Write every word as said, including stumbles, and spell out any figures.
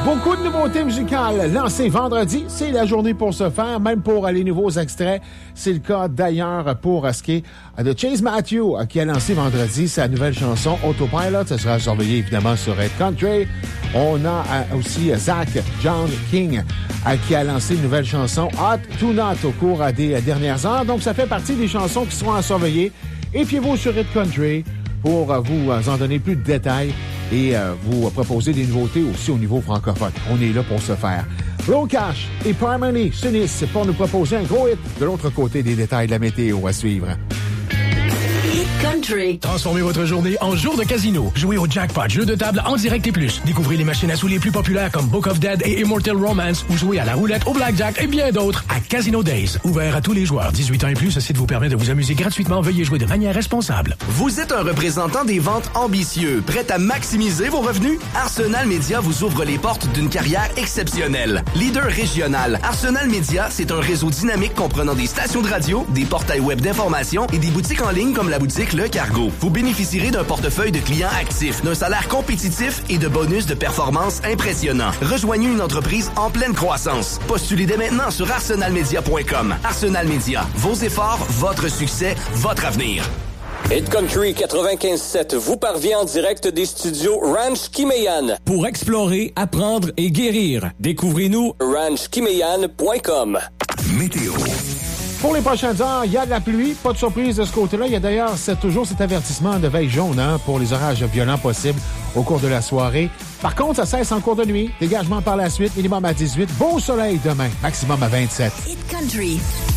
Beaucoup de nouveautés musicales lancées vendredi. C'est la journée pour se faire, même pour les nouveaux extraits. C'est le cas d'ailleurs pour ce qui est de Chase Matthew qui a lancé vendredi sa nouvelle chanson Autopilot. Ça sera surveillé évidemment sur Red Country. On a aussi Zach John King qui a lancé une nouvelle chanson Hot to Not au cours des dernières heures. Donc ça fait partie des chansons qui seront à surveiller. Et fiez-vous sur Red Country pour vous en donner plus de détails et euh, vous proposer des nouveautés aussi au niveau francophone. On est là pour se faire. Low Cash et Primarily s'unissent pour nous proposer un gros hit. De l'autre côté, des détails de la météo à suivre. Country. Transformez votre journée en jour de casino. Jouez au Jackpot, jeu de table en direct et plus. Découvrez les machines à sous les plus populaires comme Book of Dead et Immortal Romance ou jouez à la roulette, au blackjack et bien d'autres à Casino Days. Ouvert à tous les joueurs. dix-huit ans et plus, ce site vous permet de vous amuser gratuitement. Veuillez jouer de manière responsable. Vous êtes un représentant des ventes ambitieux, prêt à maximiser vos revenus? Arsenal Media vous ouvre les portes d'une carrière exceptionnelle. Leader régional, Arsenal Media, c'est un réseau dynamique comprenant des stations de radio, des portails web d'information et des boutiques en ligne comme la boutique Le Cargo. Vous bénéficierez d'un portefeuille de clients actifs, d'un salaire compétitif et de bonus de performance impressionnants. Rejoignez une entreprise en pleine croissance. Postulez dès maintenant sur arsenal media point com. Arsenal Media, vos efforts, votre succès, votre avenir. Hit Country quatre-vingt-quinze sept vous parvient en direct des studios Ranch Kimeyan. Pour explorer, apprendre et guérir, découvrez-nous ranch kimeyan point com. Météo. Pour les prochaines heures, il y a de la pluie. Pas de surprise de ce côté-là. Il y a d'ailleurs c'est toujours cet avertissement de veille jaune hein, pour les orages violents possibles au cours de la soirée. Par contre, ça cesse en cours de nuit. Dégagement par la suite, minimum à dix-huit. Beau soleil demain, maximum à vingt-sept. Hit Country.